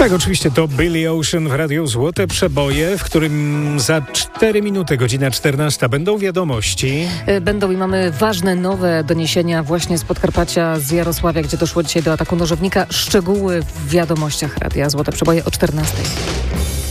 Tak, oczywiście to Billy Ocean w Radiu Złote Przeboje, w którym za 4 minuty, godzina 14, będą wiadomości. Będą i mamy ważne, nowe doniesienia właśnie z Podkarpacia, z Jarosławia, gdzie doszło dzisiaj do ataku nożownika. Szczegóły w wiadomościach Radia Złote Przeboje o 14.